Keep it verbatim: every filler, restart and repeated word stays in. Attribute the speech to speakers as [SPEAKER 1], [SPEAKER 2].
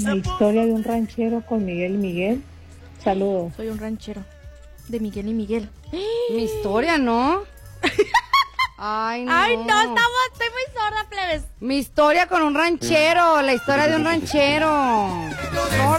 [SPEAKER 1] La historia de un ranchero con Miguel y Miguel. Saludos.
[SPEAKER 2] Soy un ranchero de Miguel y Miguel.
[SPEAKER 3] Mi historia, ¿no? Ay, no.
[SPEAKER 2] Ay, no, estamos, estoy muy sorda, plebes.
[SPEAKER 3] Mi historia con un ranchero, la historia de un ranchero. Sorda.